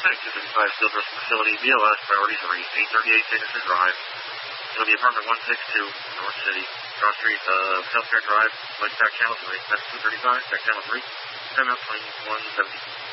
255 Skilled Nursing Facility, BLS, Priority 3, 838 Signature Drive. It'll be apartment 162, North City, Cross Street, Healthcare Drive, Back Channel 3, that's 235, Back Channel 3, timeout 2170.